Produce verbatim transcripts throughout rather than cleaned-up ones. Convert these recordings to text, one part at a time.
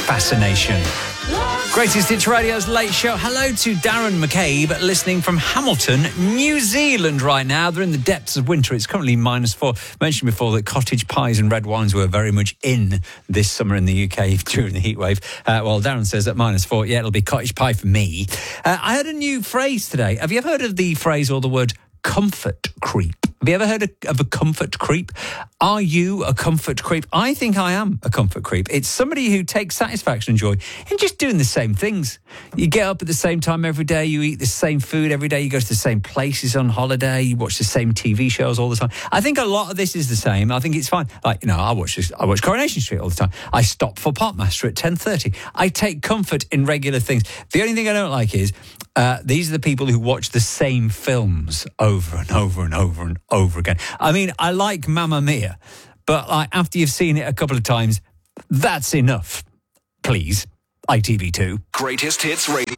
fascination. Greatest Hits Radio's Late Show. Hello to Darren McCabe, listening from Hamilton, New Zealand right now. They're in the depths of winter. It's currently minus four. Mentioned before that cottage pies and red wines were very much in this summer in the U K during the heat wave. Uh, well, Darren says at minus four, yeah, it'll be cottage pie for me. Uh, I heard a new phrase today. Have you ever heard of the phrase or the word comfort creep? Have you ever heard of, of a comfort creep? Are you a comfort creep? I think I am a comfort creep. It's somebody who takes satisfaction and joy in just doing the same things. You get up at the same time every day. You eat the same food every day. You go to the same places on holiday. You watch the same T V shows all the time. I think a lot of this is the same. I think it's fine. Like, you know, I watch this, I watch Coronation Street all the time. I stop for Popmaster at ten thirty. I take comfort in regular things. The only thing I don't like is uh, these are the people who watch the same films over and over and over and over again. I mean, I like Mamma Mia, but like, after you've seen it a couple of times, that's enough. Please. I T V two. Greatest Hits Radio.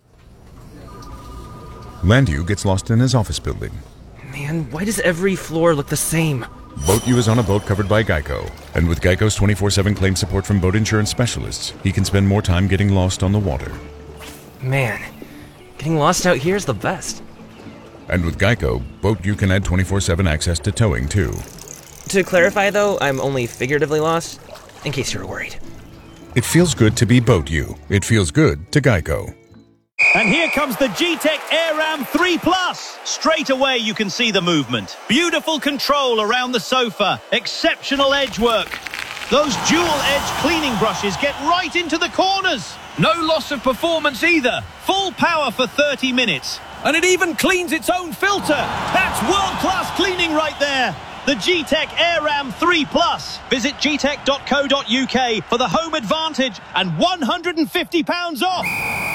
Landu gets lost in his office building. Man, why does every floor look the same? Boat U is on a boat covered by Geico. And with Geico's twenty-four seven claim support from boat insurance specialists, he can spend more time getting lost on the water. Man, getting lost out here is the best. And with Geico, Boat U can add twenty-four seven access to towing, too. To clarify, though, I'm only figuratively lost, in case you're worried. It feels good to be Boat U. It feels good to Geico. And here comes the G-Tech AirRam three plus. Straight away you can see the movement. Beautiful control around the sofa. Exceptional edge work. Those dual-edge cleaning brushes get right into the corners. No loss of performance either. Full power for thirty minutes. And it even cleans its own filter. That's world-class cleaning right there. The G-Tech AirRam three plus. Visit g tech dot co dot u k for the home advantage and one hundred fifty pounds off.